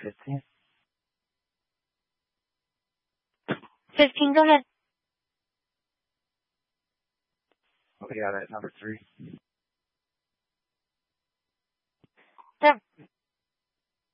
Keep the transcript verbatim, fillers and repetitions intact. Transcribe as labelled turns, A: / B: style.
A: fifteen.
B: fifteen, go ahead.
A: Oh, yeah, that number three.